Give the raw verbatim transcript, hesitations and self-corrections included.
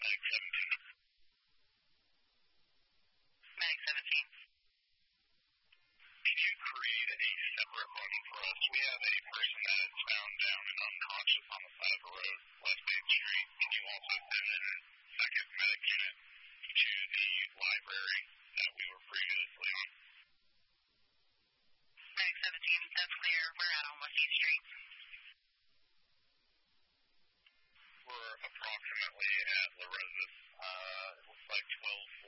Medic seventeen. Medic seventeen. Can you create a separate run for us? We have a person that is found down and unconscious on the side of the road, West eighth Street. Can you also send in a second medic unit to the library that we were previously on? Medic seventeen, that's clear. We're out on West eighth Street. We're approximately at La Rosa. Uh, it looks like twelve